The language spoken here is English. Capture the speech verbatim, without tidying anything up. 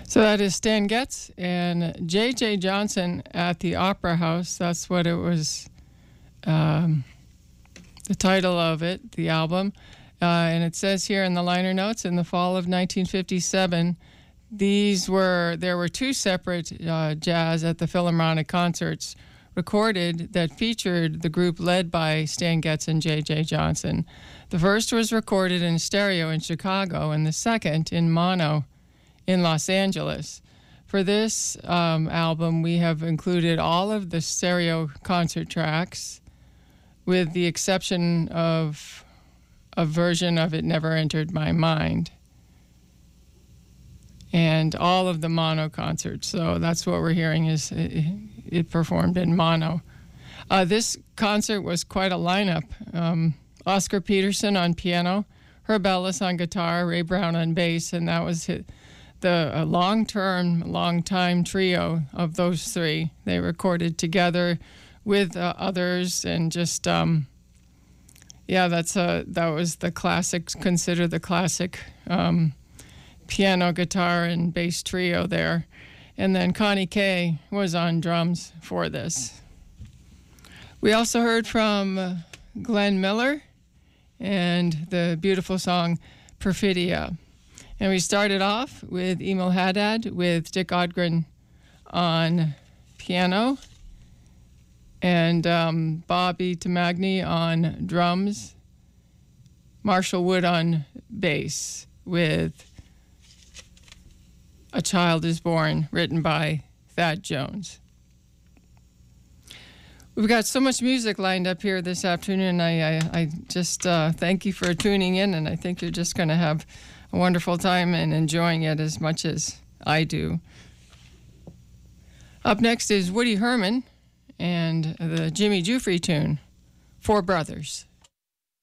So that is Stan Getz and J J Johnson at the Opera House. That's what it was, um, the title of it, the album. Uh, and it says here in the liner notes, in the fall of nineteen fifty-seven, these were, there were two separate uh, jazz at the Philharmonic concerts recorded that featured the group led by Stan Getz and J J Johnson. The first was recorded in stereo in Chicago, and the second in mono in Los Angeles. For this um, album, we have included all of the stereo concert tracks, with the exception of a version of It Never Entered My Mind, and all of the mono concerts. So that's what we're hearing, is it, it performed in mono. Uh, this concert was quite a lineup. Um, Oscar Peterson on piano, Herb Ellis on guitar, Ray Brown on bass, and that was his, the a long-term, long-time trio of those three. They recorded together with uh, others, and just um, yeah, that's a that was the classic, considered the classic um, piano, guitar, and bass trio there. And then Connie Kay was on drums for this. We also heard from uh, Glenn Miller and the beautiful song Perfidia. And we started off with Emil Haddad with Dick Odgren on piano, and um, Bobby Tamagni on drums, Marshall Wood on bass, with A Child is Born, written by Thad Jones. We've got so much music lined up here this afternoon. I, I, I just uh, thank you for tuning in, and I think you're just going to have a wonderful time and enjoying it as much as I do. Up next is Woody Herman and the Jimmy Giuffre tune, Four Brothers.